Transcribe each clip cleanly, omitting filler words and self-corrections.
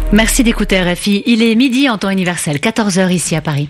Merci d'écouter RFI. Il est midi en temps universel, 14h ici à Paris.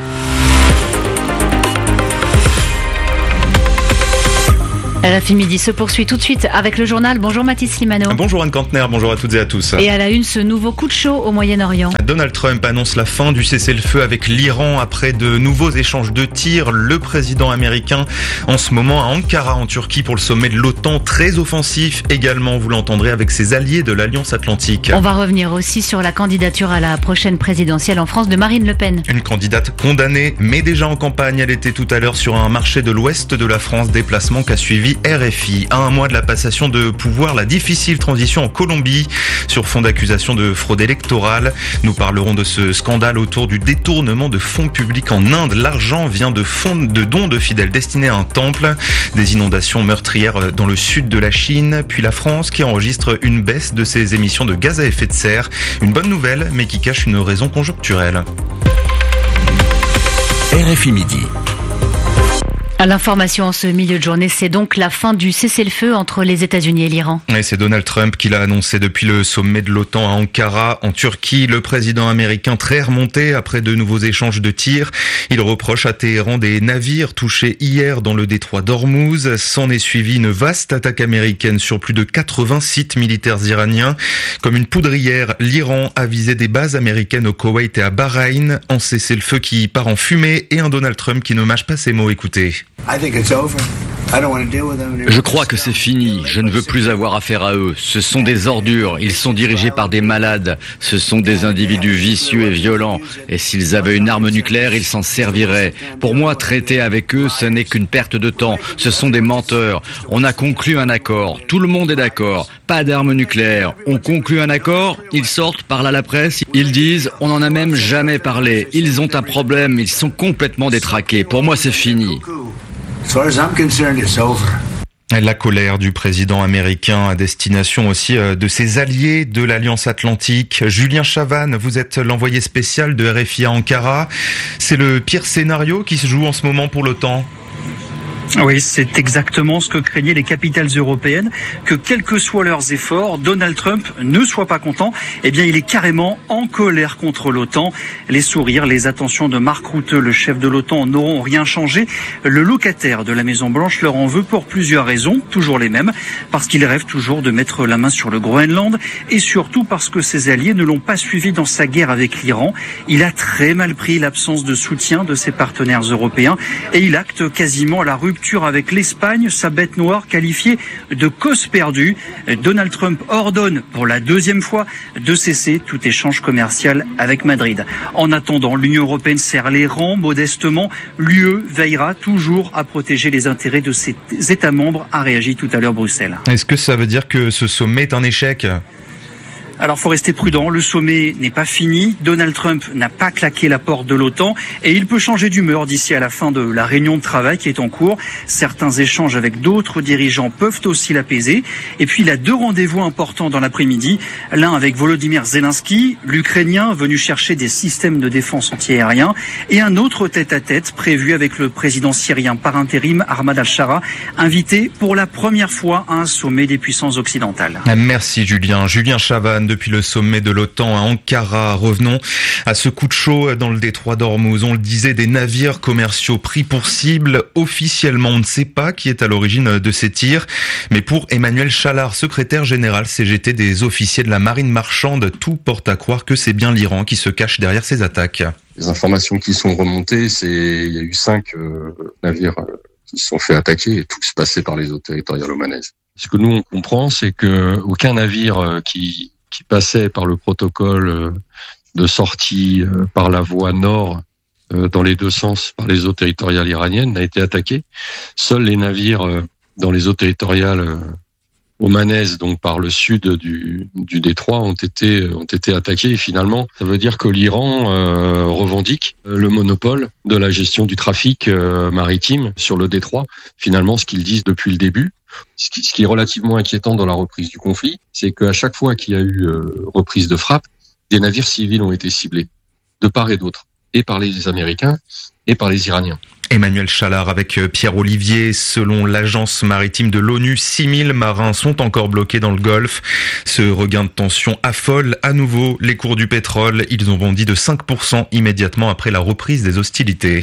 RFI Midi se poursuit tout de suite avec le journal. Bonjour Mathis Limano. Bonjour Anne Kantner, bonjour à toutes et à tous. Et à la une, ce nouveau coup de chaud au Moyen-Orient. Donald Trump annonce la fin du cessez-le-feu avec l'Iran après de nouveaux échanges de tirs. Le président américain en ce moment à Ankara en Turquie pour le sommet de l'OTAN, très offensif également, vous l'entendrez, avec ses alliés de l'Alliance Atlantique. On va revenir aussi sur la candidature à la prochaine présidentielle en France de Marine Le Pen. Une candidate condamnée, mais déjà en campagne. Elle était tout à l'heure sur un marché de l'ouest de la France, déplacement qu'a suivi RFI. À un mois de la passation de pouvoir, la difficile transition en Colombie sur fond d'accusation de fraude électorale. Nous parlerons de ce scandale autour du détournement de fonds publics en Inde. L'argent vient de dons de fidèles destinés à un temple. Des inondations meurtrières dans le sud de la Chine. Puis la France qui enregistre une baisse de ses émissions de gaz à effet de serre. Une bonne nouvelle, mais qui cache une raison conjoncturelle. RFI Midi. À l'information en ce milieu de journée, c'est donc la fin du cessez-le-feu entre les États-Unis et l'Iran. Et c'est Donald Trump qui l'a annoncé depuis le sommet de l'OTAN à Ankara, en Turquie. Le président américain très remonté après de nouveaux échanges de tirs. Il reproche à Téhéran des navires touchés hier dans le détroit d'Ormuz. S'en est suivi une vaste attaque américaine sur plus de 80 sites militaires iraniens. Comme une poudrière, l'Iran a visé des bases américaines au Koweït et à Bahreïn. Un cessez-le-feu qui part en fumée et un Donald Trump qui ne mâche pas ses mots. Écoutez. Je crois que c'est fini. Je ne veux plus avoir affaire à eux. Ce sont des ordures. Ils sont dirigés par des malades. Ce sont des individus vicieux et violents. Et s'ils avaient une arme nucléaire, ils s'en serviraient. Pour moi, traiter avec eux, ce n'est qu'une perte de temps. Ce sont des menteurs. On a conclu un accord. Tout le monde est d'accord. Pas d'armes nucléaires. On conclut un accord. Ils sortent, parlent à la presse. Ils disent, on n'en a même jamais parlé. Ils ont un problème. Ils sont complètement détraqués. Pour moi, c'est fini. La colère du président américain à destination aussi de ses alliés de l'Alliance Atlantique. Julien Chavannes, vous êtes l'envoyé spécial de RFI à Ankara. C'est le pire scénario qui se joue en ce moment pour l'OTAN. Oui, c'est exactement ce que craignaient les capitales européennes, que quels que soient leurs efforts, Donald Trump ne soit pas content. Eh bien, il est carrément en colère contre l'OTAN. Les sourires, les attentions de Mark Rutte, le chef de l'OTAN, n'auront rien changé. Le locataire de la Maison-Blanche leur en veut pour plusieurs raisons, toujours les mêmes. Parce qu'il rêve toujours de mettre la main sur le Groenland et surtout parce que ses alliés ne l'ont pas suivi dans sa guerre avec l'Iran. Il a très mal pris l'absence de soutien de ses partenaires européens et il acte quasiment la rupture avec l'Espagne, sa bête noire qualifiée de cause perdue. Donald Trump ordonne pour la deuxième fois de cesser tout échange commercial avec Madrid. En attendant, l'Union européenne serre les rangs modestement. L'UE veillera toujours à protéger les intérêts de ses États membres, a réagi tout à l'heure Bruxelles. Est-ce que ça veut dire que ce sommet est un échec ? Alors, faut rester prudent. Le sommet n'est pas fini. Donald Trump n'a pas claqué la porte de l'OTAN et il peut changer d'humeur d'ici à la fin de la réunion de travail qui est en cours. Certains échanges avec d'autres dirigeants peuvent aussi l'apaiser. Et puis, il a deux rendez-vous importants dans l'après-midi. L'un avec Volodymyr Zelensky, l'Ukrainien venu chercher des systèmes de défense antiaériens, et un autre tête-à-tête prévu avec le président syrien par intérim, Ahmad al-Shara, invité pour la première fois à un sommet des puissances occidentales. Merci Julien. Julien Chavannes depuis le sommet de l'OTAN à Ankara. Revenons à ce coup de chaud dans le détroit d'Ormuz. On le disait, des navires commerciaux pris pour cible. Officiellement, on ne sait pas qui est à l'origine de ces tirs. Mais pour Emmanuel Chalard, secrétaire général CGT des officiers de la marine marchande, tout porte à croire que c'est bien l'Iran qui se cache derrière ces attaques. Les informations qui sont remontées, il y a eu 5 navires qui se sont fait attaquer et tous passés par les eaux territoriales omanaises. Ce que nous on comprend, c'est que aucun navire qui passait par le protocole de sortie par la voie nord dans les deux sens par les eaux territoriales iraniennes n'a été attaqué. Seuls les navires dans les eaux territoriales omanaises, donc par le sud du détroit, ont été attaqués. Et finalement, ça veut dire que l'Iran revendique le monopole de la gestion du trafic maritime sur le détroit. Finalement, ce qu'ils disent depuis le début. Ce qui est relativement inquiétant dans la reprise du conflit, c'est qu'à chaque fois qu'il y a eu reprise de frappe, des navires civils ont été ciblés, de part et d'autre, et par les Américains et par les Iraniens. Emmanuel Chalard avec Pierre Olivier. Selon l'agence maritime de l'ONU, 6000 marins sont encore bloqués dans le Golfe. Ce regain de tension affole à nouveau les cours du pétrole. Ils ont bondi de 5% immédiatement après la reprise des hostilités.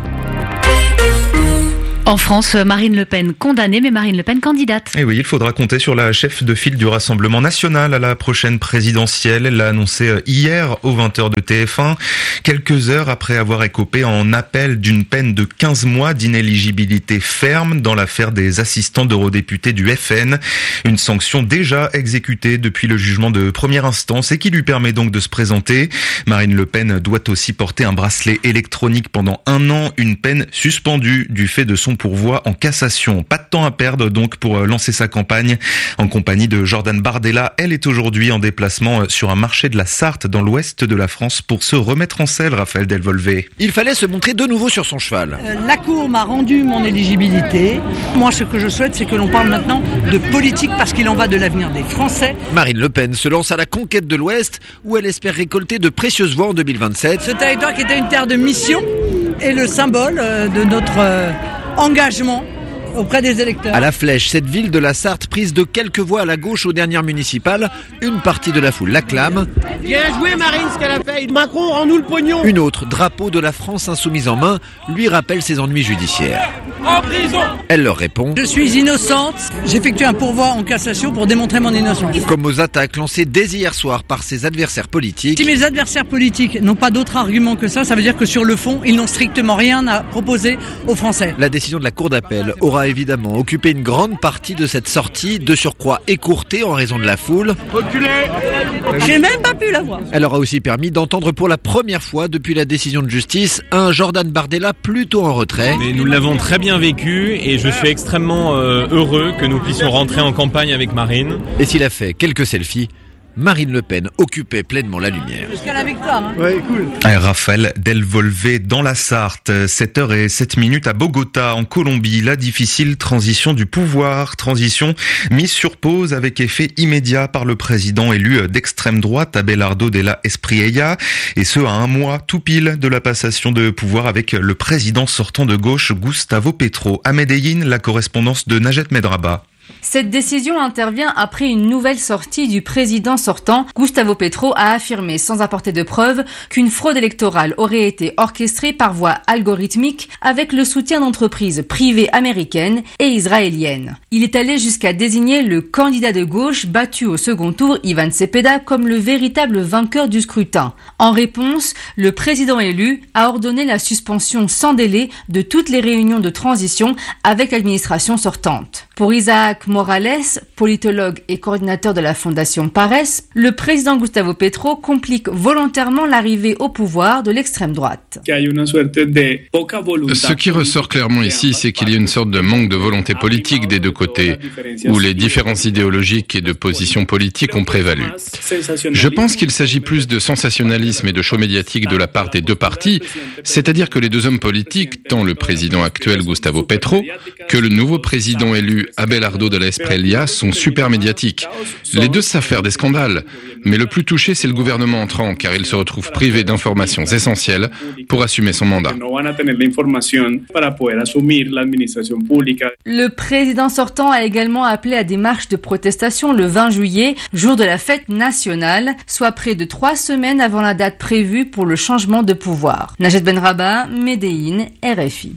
En France, Marine Le Pen condamnée, mais Marine Le Pen candidate. Et oui, il faudra compter sur la chef de file du Rassemblement national à la prochaine présidentielle. Elle l'a annoncé hier aux 20h de TF1, quelques heures après avoir écopé en appel d'une peine de 15 mois d'inéligibilité ferme dans l'affaire des assistants d'eurodéputés du FN. Une sanction déjà exécutée depuis le jugement de première instance et qui lui permet donc de se présenter. Marine Le Pen doit aussi porter un bracelet électronique pendant 1 an, une peine suspendue du fait de son pourvoi en cassation. Pas de temps à perdre donc pour lancer sa campagne en compagnie de Jordan Bardella. Elle est aujourd'hui en déplacement sur un marché de la Sarthe dans l'ouest de la France pour se remettre en selle, Raphaël Delvolvé. Il fallait se montrer de nouveau sur son cheval. La Cour m'a rendu mon éligibilité. Moi, ce que je souhaite, c'est que l'on parle maintenant de politique parce qu'il en va de l'avenir des Français. Marine Le Pen se lance à la conquête de l'Ouest où elle espère récolter de précieuses voix en 2027. Ce territoire qui était une terre de mission est le symbole de notre engagement auprès des électeurs. À la Flèche, cette ville de la Sarthe prise de quelques voix à la gauche aux dernières municipales, une partie de la foule l'acclame. Bien joué Marine, ce qu'elle a fait. Macron, rends-nous le pognon. Une autre, drapeau de la France insoumise en main, lui rappelle ses ennuis judiciaires. En prison. Elle leur répond. Je suis innocente, j'effectue un pourvoi en cassation pour démontrer mon innocence. Comme aux attaques lancées dès hier soir par ses adversaires politiques. Si mes adversaires politiques n'ont pas d'autre argument que ça veut dire que sur le fond, ils n'ont strictement rien à proposer aux Français. La décision de la Cour d'appel aura évidemment occupé une grande partie de cette sortie, de surcroît écourtée en raison de la foule. Reculez. J'ai même pas pu la voir. Elle aura aussi permis d'entendre pour la première fois depuis la décision de justice un Jordan Bardella plutôt en retrait. Mais nous l'avons très bien vécu et je suis extrêmement heureux que nous puissions rentrer en campagne avec Marine. Et s'il a fait quelques selfies, Marine Le Pen occupait pleinement la lumière. Jusqu'à la victoire. Ouais, cool. Raphaël Delvolvé dans la Sarthe, 7h07 à Bogota, en Colombie. La difficile transition du pouvoir, transition mise sur pause avec effet immédiat par le président élu d'extrême droite, Abelardo de la Espriella, et ce à 1 mois tout pile de la passation de pouvoir avec le président sortant de gauche, Gustavo Petro. À Medellín, la correspondance de Najet Medraba. Cette décision intervient après une nouvelle sortie du président sortant. Gustavo Petro a affirmé, sans apporter de preuves, qu'une fraude électorale aurait été orchestrée par voie algorithmique avec le soutien d'entreprises privées américaines et israéliennes. Il est allé jusqu'à désigner le candidat de gauche battu au second tour, Ivan Cepeda, comme le véritable vainqueur du scrutin. En réponse, le président élu a ordonné la suspension sans délai de toutes les réunions de transition avec l'administration sortante. Pour Isaac Morales, politologue et coordinateur de la fondation Pares, le président Gustavo Petro complique volontairement l'arrivée au pouvoir de l'extrême droite. Ce qui ressort clairement ici, c'est qu'il y a une sorte de manque de volonté politique des deux côtés, où les différences idéologiques et de positions politiques ont prévalu. Je pense qu'il s'agit plus de sensationnalisme et de show médiatique de la part des deux partis, c'est-à-dire que les deux hommes politiques, tant le président actuel Gustavo Petro que le nouveau président élu Abelardo de la Espriella, sont super médiatiques. Les deux savent faire des scandales, mais le plus touché c'est le gouvernement entrant, car il se retrouve privé d'informations essentielles pour assumer son mandat. Le président sortant a également appelé à des marches de protestation le 20 juillet, jour de la fête nationale, soit près de 3 semaines avant la date prévue pour le changement de pouvoir. Najet Benraba, Medellín, RFI.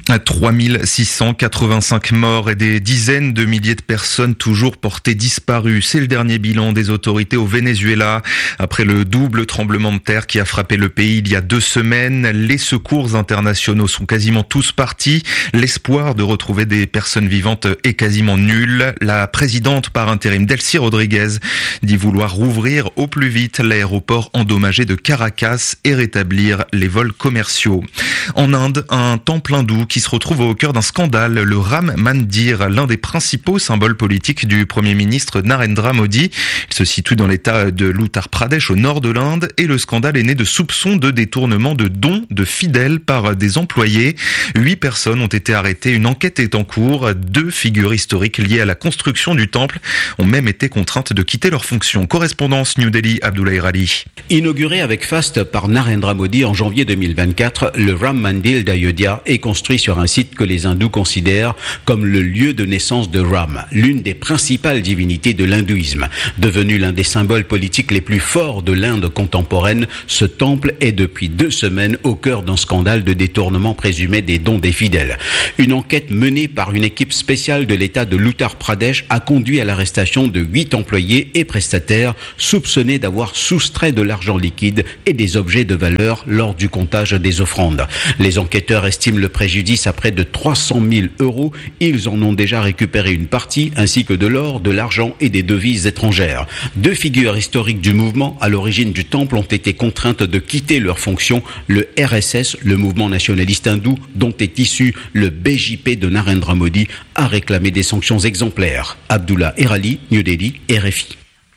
3685 morts et des dizaines de milliers de personnes toujours portées disparues. C'est le dernier bilan des autorités au Venezuela. Après le double tremblement de terre qui a frappé le pays il y a 2 semaines, les secours internationaux sont quasiment tous partis. L'espoir de retrouver des personnes vivantes est quasiment nul. La présidente par intérim Delcy Rodriguez dit vouloir rouvrir au plus vite l'aéroport endommagé de Caracas et rétablir les vols commerciaux. En Inde, un temple hindou qui se retrouve au cœur d'un scandale, le Ram Mandir, l'un des principaux symboles symbole politique du Premier ministre Narendra Modi. Il se situe dans l'état de l'Uttar Pradesh au nord de l'Inde et le scandale est né de soupçons de détournement de dons de fidèles par des employés. 8 personnes ont été arrêtées, une enquête est en cours. 2 figures historiques liées à la construction du temple ont même été contraintes de quitter leurs fonctions. Correspondance New Delhi, Abdoulaye Rali. Inauguré avec faste par Narendra Modi en janvier 2024, le Ram Mandir d'Ayodhya est construit sur un site que les hindous considèrent comme le lieu de naissance de Ram, l'une des principales divinités de l'hindouisme. Devenu l'un des symboles politiques les plus forts de l'Inde contemporaine, ce temple est depuis 2 semaines au cœur d'un scandale de détournement présumé des dons des fidèles. Une enquête menée par une équipe spéciale de l'État de l'Uttar Pradesh a conduit à l'arrestation de 8 employés et prestataires soupçonnés d'avoir soustrait de l'argent liquide et des objets de valeur lors du comptage des offrandes. Les enquêteurs estiment le préjudice à près de 300 000 €. Ils en ont déjà récupéré une partie, ainsi que de l'or, de l'argent et des devises étrangères. 2 figures historiques du mouvement à l'origine du temple ont été contraintes de quitter leurs fonctions. Le RSS, le mouvement nationaliste hindou, dont est issu le BJP de Narendra Modi, a réclamé des sanctions exemplaires. Abdullah Erali, New Delhi, RFI.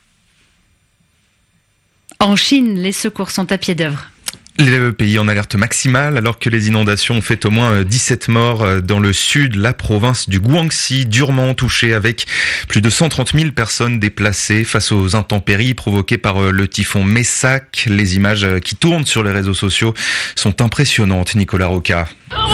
En Chine, les secours sont à pied d'œuvre. Le pays en alerte maximale alors que les inondations ont fait au moins 17 morts dans le sud, la province du Guangxi, durement touchée avec plus de 130 000 personnes déplacées face aux intempéries provoquées par le typhon Messac. Les images qui tournent sur les réseaux sociaux sont impressionnantes, Nicolas Roca.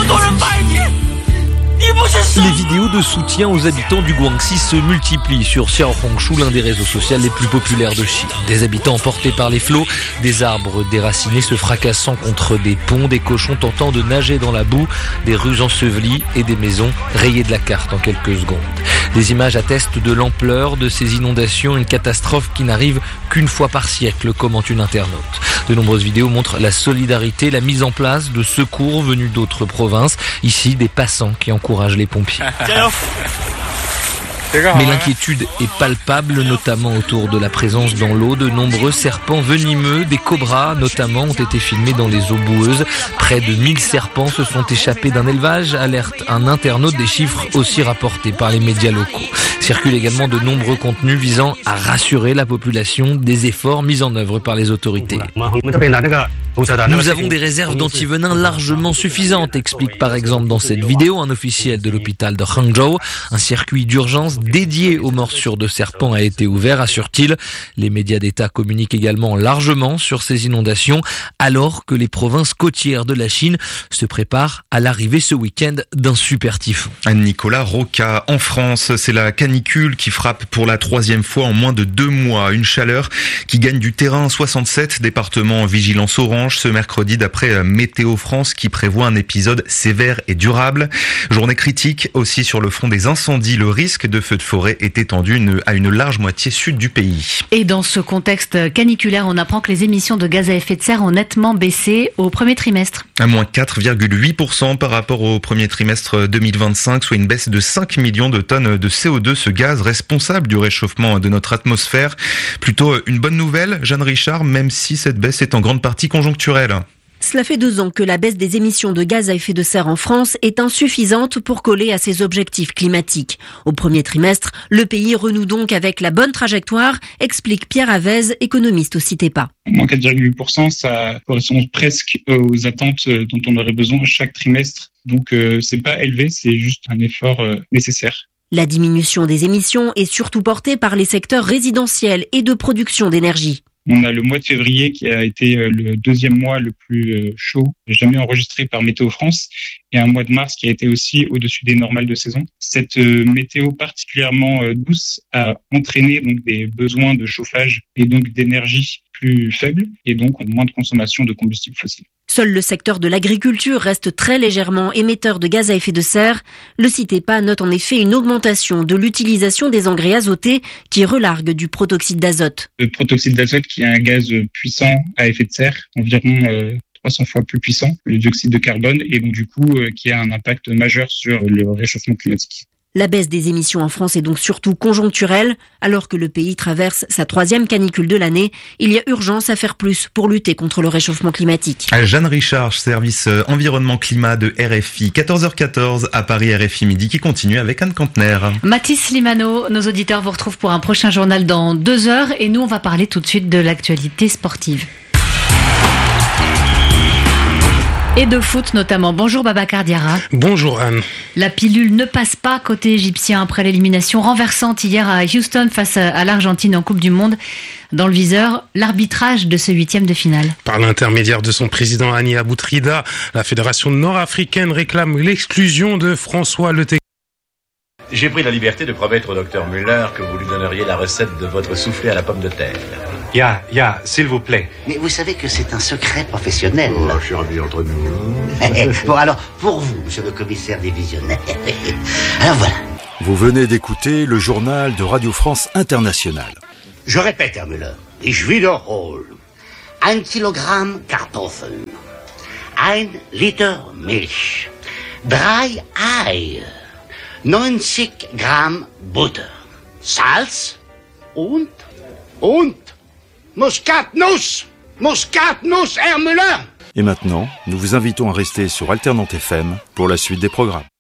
Les vidéos de soutien aux habitants du Guangxi se multiplient sur Xiaohongshu, l'un des réseaux sociaux les plus populaires de Chine. Des habitants emportés par les flots, des arbres déracinés se fracassant contre des ponts, des cochons tentant de nager dans la boue, des rues ensevelies et des maisons rayées de la carte en quelques secondes. Les images attestent de l'ampleur de ces inondations, une catastrophe qui n'arrive qu'une fois par siècle, commente une internaute. De nombreuses vidéos montrent la solidarité, la mise en place de secours venus d'autres provinces. Ici, des passants qui encouragent les pompiers. Mais l'inquiétude est palpable, notamment autour de la présence dans l'eau de nombreux serpents venimeux. Des cobras, notamment, ont été filmés dans les eaux boueuses. Près de 1000 serpents se sont échappés d'un élevage, alerte un internaute, des chiffres aussi rapportés par les médias locaux. Circulent également de nombreux contenus visant à rassurer la population des efforts mis en œuvre par les autorités. Nous avons des réserves d'antivenin largement suffisantes, explique par exemple dans cette vidéo un officiel de l'hôpital de Hangzhou. Un circuit d'urgence dédié aux morsures de serpents a été ouvert, assure-t-il. Les médias d'État communiquent également largement sur ces inondations, alors que les provinces côtières de la Chine se préparent à l'arrivée ce week-end d'un super typhon. Nicolas Roca, en France, c'est la canicule qui frappe pour la 3e fois en moins de 2 mois. Une chaleur qui gagne du terrain. 67 départements en vigilance orange ce mercredi d'après Météo France qui prévoit un épisode sévère et durable. Journée critique aussi sur le front des incendies. Le risque de feux de forêt est étendu à une large moitié sud du pays. Et dans ce contexte caniculaire, on apprend que les émissions de gaz à effet de serre ont nettement baissé au premier trimestre. À moins 4,8% par rapport au premier trimestre 2025, soit une baisse de 5 millions de tonnes de CO2, ce gaz responsable du réchauffement de notre atmosphère. Plutôt une bonne nouvelle, Jeanne Richard, même si cette baisse est en grande partie conjoncturelle. Cela fait 2 ans que la baisse des émissions de gaz à effet de serre en France est insuffisante pour coller à ses objectifs climatiques. Au premier trimestre, le pays renoue donc avec la bonne trajectoire, explique Pierre Avez, économiste au CITEPA. Moins 4,8%, ça correspond presque aux attentes dont on aurait besoin chaque trimestre. Donc c'est pas élevé, c'est juste un effort nécessaire. La diminution des émissions est surtout portée par les secteurs résidentiels et de production d'énergie. On a le mois de février qui a été le 2e mois le plus chaud jamais enregistré par Météo France et un mois de mars qui a été aussi au-dessus des normales de saison. Cette météo particulièrement douce a entraîné donc des besoins de chauffage et donc d'énergie plus faibles et donc moins de consommation de combustibles fossiles. Seul le secteur de l'agriculture reste très légèrement émetteur de gaz à effet de serre. Le CITEPA note en effet une augmentation de l'utilisation des engrais azotés qui relarguent du protoxyde d'azote. Le protoxyde d'azote qui est un gaz puissant à effet de serre, environ 300 fois plus puissant que le dioxyde de carbone et donc du coup qui a un impact majeur sur le réchauffement climatique. La baisse des émissions en France est donc surtout conjoncturelle. Alors que le pays traverse sa 3e canicule de l'année, il y a urgence à faire plus pour lutter contre le réchauffement climatique. Jeanne Richard, service environnement climat de RFI, 14h14 à Paris, RFI Midi qui continue avec Anne Kantner. Mathis Limano, nos auditeurs vous retrouvent pour un prochain journal dans 2 heures et nous on va parler tout de suite de l'actualité sportive. Et de foot notamment. Bonjour Babacar Diarra. Bonjour Anne. La pilule ne passe pas côté égyptien après l'élimination renversante hier à Houston face à l'Argentine en Coupe du Monde. Dans le viseur, l'arbitrage de ce 8e de finale. Par l'intermédiaire de son président Hani Aboutrida, la fédération nord-africaine réclame l'exclusion de François Leté. J'ai pris la liberté de promettre au docteur Müller que vous lui donneriez la recette de votre soufflé à la pomme de terre. Ya, s'il vous plaît. Mais vous savez que c'est un secret professionnel. Oh, je suis ravi entre nous. Bon, alors, pour vous, monsieur le commissaire divisionnaire. Alors voilà. Vous venez d'écouter le journal de Radio France Internationale. Je répète, Herr Müller. Ich wiederhole. 1 Kilogramm Kartoffeln. 1 Liter Milch. 3 Eier. 90 Gramm Butter. Salz und Muskatnuss, Herr Müller. Et maintenant, nous vous invitons à rester sur Alternante FM pour la suite des programmes.